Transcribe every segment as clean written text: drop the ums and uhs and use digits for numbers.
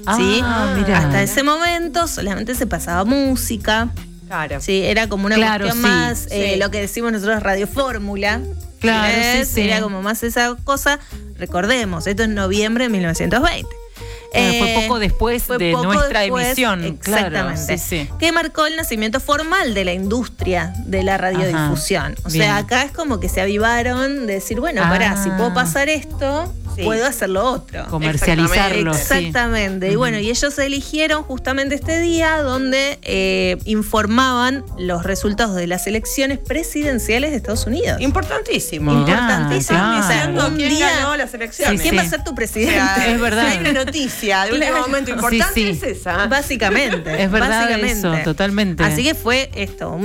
¿sí? Mirá. Hasta ese momento solamente se pasaba música. Claro. Sí, era como una cuestión más, sí. lo que decimos nosotros radiofórmula. Claro, sí. Era como más esa cosa. Recordemos, esto es noviembre de 1920. Fue poco después de nuestra emisión. Exactamente. Claro, sí. Que marcó el nacimiento formal de la industria de la radiodifusión. O sea, acá es como que se avivaron de decir, bueno, pará, si puedo pasar esto, puedo hacer lo otro. Comercializarlo. Exactamente. Y bueno, y ellos eligieron justamente este día donde informaban los resultados de las elecciones presidenciales de Estados Unidos. Importantísimo. Importantísimo. Claro. Un ¿Quién día ganó las elecciones? ¿Quién va a ser tu presidente? O sea, es verdad. Si hay una noticia de un momento importante, es esa. Básicamente. Es verdad básicamente. eso, totalmente. Así que fue esto,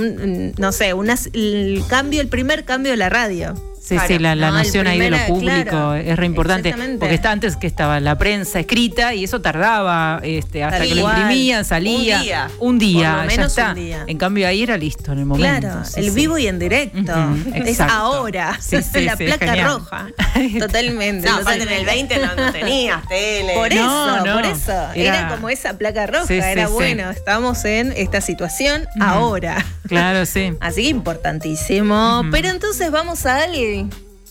el primer cambio de la radio. Sí, la noción ahí de lo público claro, es re importante. Porque antes que estaba la prensa escrita y eso tardaba hasta que lo imprimían, salía. Un día, por lo menos ya está. un día. En cambio ahí era listo en el momento. Claro, vivo y en directo. Es ahora. La placa genial. roja. Totalmente. No, aparte en el 20 no tenías tele. Por eso. Era Era como esa placa roja. Sí, era sí, bueno, estamos en esta situación ahora. Claro, sí. Así que importantísimo. Pero entonces vamos a alguien.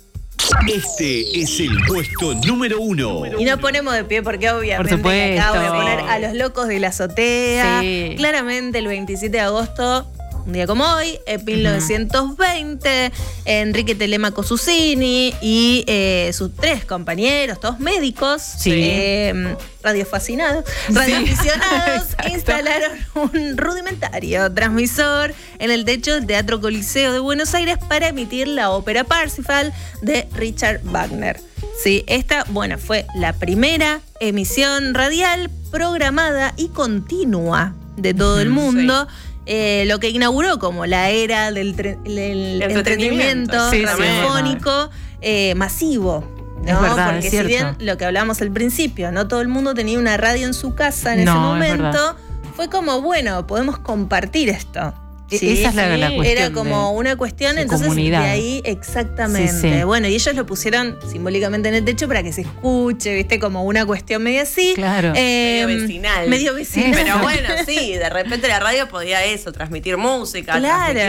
Este es el puesto número 1. Y nos ponemos de pie porque obviamente Por supuesto. acá voy a poner a los locos de la azotea. Sí. Claramente el 27 de agosto, un día como hoy, en 1920, Enrique Telemaco Susini y sus 3 compañeros, todos médicos, radioaficionados, instalaron un rudimentario transmisor en el techo del Teatro Coliseo de Buenos Aires para emitir la ópera Parsifal de Richard Wagner. Sí, esta, fue la primera emisión radial programada y continua de todo el mundo. Lo que inauguró como la era del entretenimiento radiofónico masivo. ¿no? Es verdad, porque es si cierto. bien lo que hablamos al principio, no todo el mundo tenía una radio en su casa en ese momento, fue como, podemos compartir esto. Sí, esa es la cuestión. Era como una cuestión, entonces comunidad. De ahí exactamente. Bueno, y ellos lo pusieron simbólicamente en el techo para que se escuche, ¿viste? Como una cuestión medio así. Claro. Medio vecinal. Pero bueno, sí, de repente la radio podía transmitir música. Claro,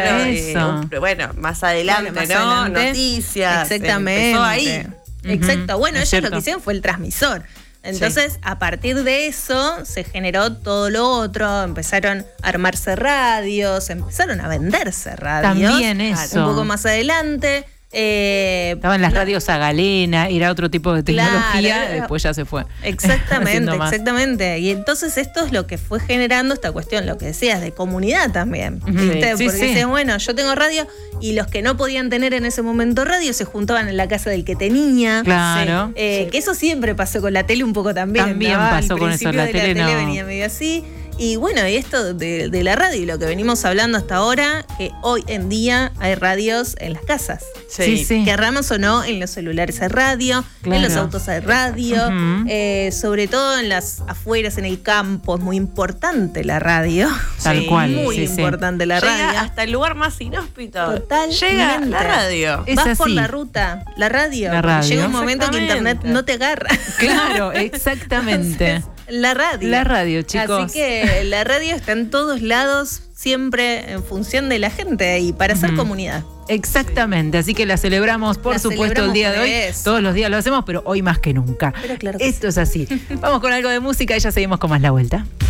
más adelante, noticias. Exactamente. Empezó ahí. Exacto. Bueno, es ellos cierto. lo que hicieron fue el transmisor. Entonces, a partir de eso, se generó todo lo otro, empezaron a armarse radios, empezaron a venderse radios. También eso. Un poco más adelante. Estaban las radios a galena, era otro tipo de tecnología, Claro, después ya se fue. Exactamente. Y entonces esto es lo que fue generando esta cuestión, lo que decías, de comunidad también. ¿Viste? Sí, porque decían, yo tengo radio, y los que no podían tener en ese momento radio se juntaban en la casa del que tenía. Claro. Que eso siempre pasó con la tele un poco también. También ¿no? pasó Al con eso, la principio de tele no. venía medio así. Y bueno, y esto de la radio y lo que venimos hablando hasta ahora, que hoy en día hay radios en las casas. Sí. Querramos o no, en los celulares hay radio, en los autos hay radio, sobre todo en las afueras, en el campo, es muy importante la radio. Tal cual. Muy importante la radio. Llega hasta el lugar más inhóspito. Totalmente. Llega la radio. Es Vas así. por la ruta, la radio. Llega un momento que internet no te agarra. Claro, exactamente. Entonces, la radio. La radio, chicos. Así que la radio está en todos lados, siempre en función de la gente y para hacer comunidad. Exactamente, así que la celebramos, por supuesto, el día de hoy. Todos los días lo hacemos, pero hoy más que nunca. Pero claro que Esto es así. Vamos con algo de música y ya seguimos con más La Vuelta.